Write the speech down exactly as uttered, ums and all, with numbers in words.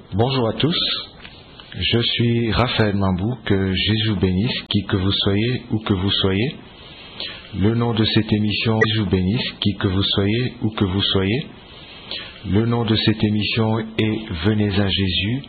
Bonjour à tous, je suis Raphaël Mambou, que Jésus bénisse, qui que vous soyez, où que vous soyez. Le nom de cette émission, Jésus bénisse, qui que vous soyez, où que vous soyez. Le nom de cette émission est Venez à Jésus,